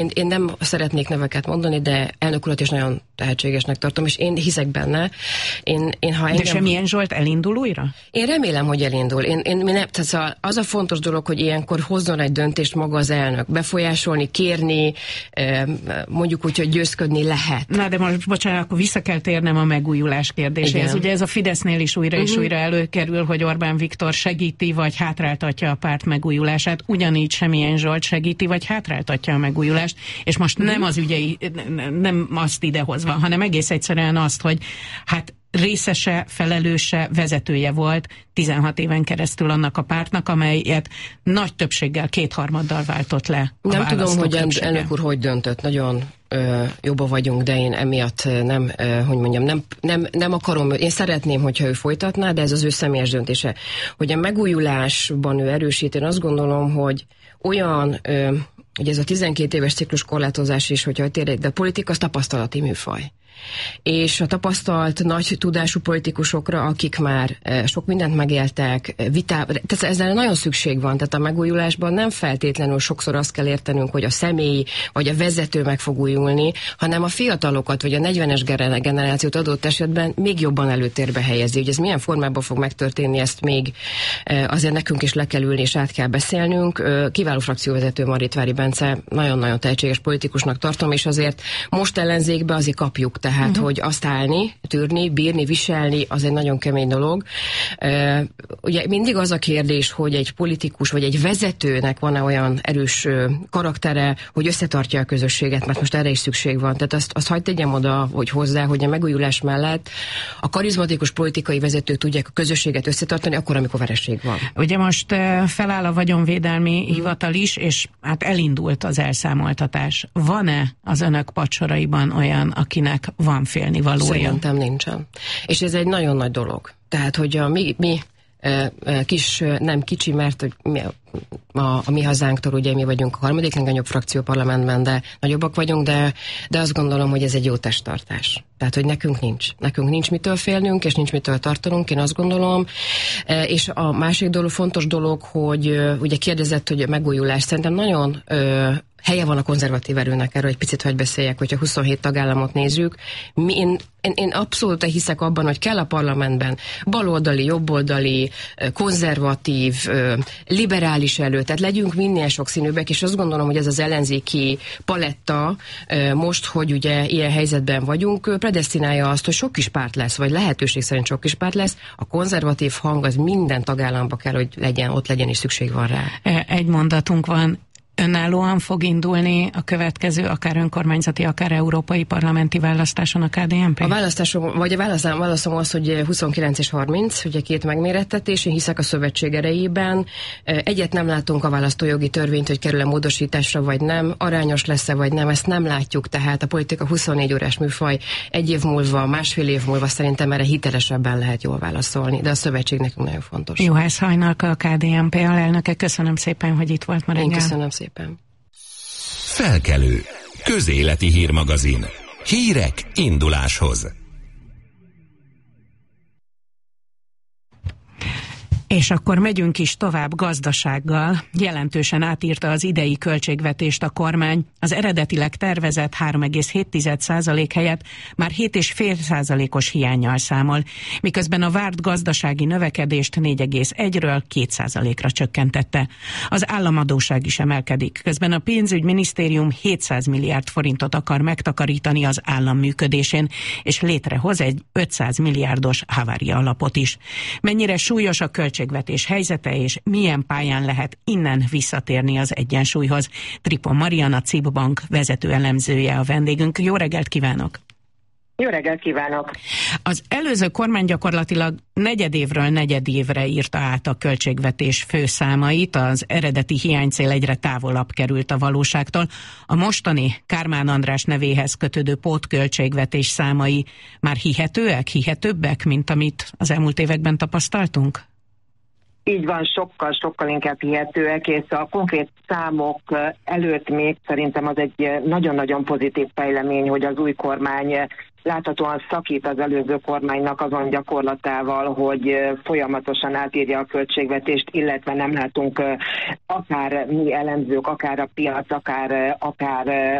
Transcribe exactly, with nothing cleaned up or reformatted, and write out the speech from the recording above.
Én, én nem szeretnék neveket mondani, de elnök urat is nagyon tehetségesnek tartom, és én hiszek benne. Én, én, ha engem... De Semjén Zsolt elindul újra? Én remélem, hogy elindul. Én, én, nem, tehát az a fontos dolog, hogy ilyenkor hozzon egy döntést maga az elnök. Befolyásolni, kérni, mondjuk úgy, hogy győzködni lehet. Na, de most, bocsánat, akkor vissza kell térnem a megújulás kérdéséhez. Ugye ez a Fidesznél is újra uh-huh. és újra előkerül, hogy Orbán Viktor segíti, vagy hátráltatja a párt megújulását. Ugyanígy Semjén Zsolt segíti, vagy hátráltatja a megújulást. És most uh-huh. nem az ügyei, nem azt idehozva, hanem egész egyszerűen azt, hogy hát részese, felelőse, vezetője volt tizenhat éven keresztül annak a pártnak, amelyet nagy többséggel, kétharmaddal váltott le a Nem tudom, hogy többsége. elnök úr hogy döntött. Nagyon ö, jobban vagyunk, de én emiatt nem, ö, hogy mondjam, nem, nem, nem akarom, én szeretném, hogyha ő folytatná, de ez az ő személyes döntése. Hogy a megújulásban ő erősít, én azt gondolom, hogy olyan, ö, ugye ez a tizenkét éves ciklus korlátozás is, hogyha tényleg, de a politika az tapasztalati műfaj. És a tapasztalt, nagy tudású politikusokra, akik már sok mindent megéltek, vitá... tehát ezzel nagyon szükség van, tehát a megújulásban nem feltétlenül sokszor azt kell értenünk, hogy a személy vagy a vezető meg fog újulni, hanem a fiatalokat vagy a negyvenes generációt adott esetben még jobban előtérbe helyezi. Hogy ez milyen formában fog megtörténni, ezt még azért nekünk is le kell ülni és át kell beszélnünk. Kiváló frakcióvezető Marrétvári Bence, nagyon-nagyon tehetséges politikusnak tartom, és azért most ellenzékbe azért kapjuk. Tehát, uh-huh. hogy azt állni, tűrni, bírni, viselni, az egy nagyon kemény dolog. Uh, ugye mindig az a kérdés, hogy egy politikus vagy egy vezetőnek van-e olyan erős uh, karaktere, hogy összetartja a közösséget, mert most erre is szükség van. Tehát azt, azt hagyd tegyem oda, hogy hozzá, hogy a megújulás mellett a karizmatikus politikai vezetők tudják a közösséget összetartani, akkor, amikor vereség van. Ugye most uh, feláll a vagyonvédelmi uh-huh. hivatal is, és hát elindult az elszámoltatás. Van-e az önök padsoraiban olyan, akinek van félnivalója? Szerintem nincsen. És ez egy nagyon nagy dolog. Tehát, hogy a mi, mi e, e, kis, nem kicsi, mert hogy mi, a, a mi hazánktól ugye mi vagyunk a harmadik legnagyobb frakció parlamentben, de nagyobbak vagyunk, de, de azt gondolom, hogy ez egy jó testtartás. Tehát, hogy nekünk nincs. Nekünk nincs mitől félnünk, és nincs mitől tartanunk, én azt gondolom. E, és a másik dolog, fontos dolog, hogy ugye kérdezett, hogy megújulás. Szerintem nagyon e, helye van a konzervatív erőnek, erről egy picit hagy beszéljek, hogyha huszonhét tagállamot nézzük. Mi, én, én, én abszolút hiszek abban, hogy kell a parlamentben baloldali, jobboldali, konzervatív, liberális elő, tehát legyünk minél sokszínűbbek, és azt gondolom, hogy ez az ellenzéki paletta most, hogy ugye ilyen helyzetben vagyunk, predesztinálja azt, hogy sok kis párt lesz, vagy lehetőség szerint sok kis párt lesz. A konzervatív hang az minden tagállamba kell, hogy legyen, ott legyen, és szükség van rá. Egy mondatunk van. Önállóan fog indulni a következő, akár önkormányzati, akár európai parlamenti választáson a ká dé en pé? A választásom, vagy a válaszom, válaszom az, hogy huszonkilenc és harminc, ugye két megmérettetés, én hiszek a szövetség erejében. Egyet nem látunk a választójogi törvényt, hogy kerül-e módosításra, vagy nem, arányos lesz-e, vagy nem, ezt nem látjuk, tehát a politika huszonnégy órás műfaj, egy év múlva, másfél év múlva szerintem erre hitelesebben lehet jól válaszolni, de a szövetség nekünk nagyon fontos. Juhász Hajnalka, a ká dé en pé alelnöke, köszönöm szépen, hogy itt volt ma reggel. Én köszönöm szépen. Felkelő. Közéleti hírmagazin. Hírek induláshoz. És akkor megyünk is tovább gazdasággal. Jelentősen átírta az idei költségvetést a kormány. Az eredetileg tervezett három egész hét százalék helyett már hét egész öt százalékos hiánnyal számol, miközben a várt gazdasági növekedést négy egész egyről két százalékra csökkentette. Az államadósság is emelkedik, közben a pénzügyminisztérium hétszáz milliárd forintot akar megtakarítani az állam működésén, és létrehoz egy ötszáz milliárdos havária alapot is. Mennyire súlyos a költség költségvetés helyzete, és milyen pályán lehet innen visszatérni az egyensúlyhoz. Tripon Marian, a cé i bé Bank vezető elemzője a vendégünk. Jó reggelt kívánok! Jó reggelt kívánok! Az előző kormány gyakorlatilag negyedévről negyedévre írta át a költségvetés főszámait, az eredeti hiánycél egyre távolabb került a valóságtól. A mostani Kármán András nevéhez kötődő pótköltségvetés számai már hihetőek, hihetőbbek, mint amit az elmúlt években tapasztaltunk? Így van, sokkal-sokkal inkább hihetőek, és a konkrét számok előtt még szerintem az egy nagyon-nagyon pozitív fejlemény, hogy az új kormány láthatóan szakít az előző kormánynak azon gyakorlatával, hogy folyamatosan átírja a költségvetést, illetve nem látunk akár mi elemzők, akár a piac, akár, akár